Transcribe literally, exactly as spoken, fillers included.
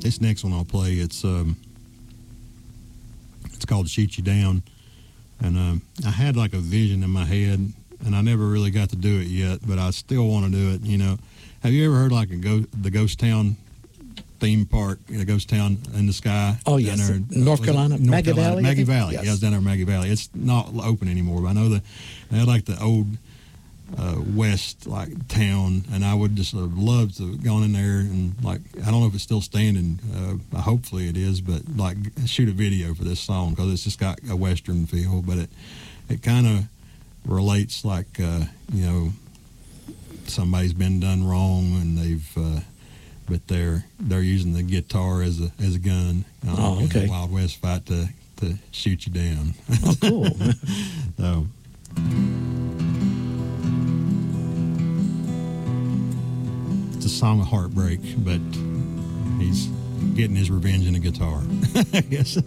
this next one I'll play, it's um, it's called "Shoot You Down," and um, I had like a vision in my head, and I never really got to do it yet, but I still want to do it. You know, have you ever heard like a go the Ghost Town theme park, a Ghost Town in the Sky? Oh yes, there, North Carolina, North Maggie Carolina, Valley. Maggie Valley. Yes. Yeah, it's down there in Maggie Valley. It's not open anymore, but I know that they had like the old uh, West like town, and I would just have loved to have gone in there and like I don't know if it's still standing. Uh, hopefully it is, but like shoot a video for this song because it's just got a Western feel, but it it kind of relates like uh, you know somebody's been done wrong and they've. Uh, But they're they're using the guitar as a as a gun. Um, Oh, okay. In the Wild West fight to, to shoot you down. Oh, cool. So it's a song of heartbreak, but he's getting his revenge in a guitar, I guess.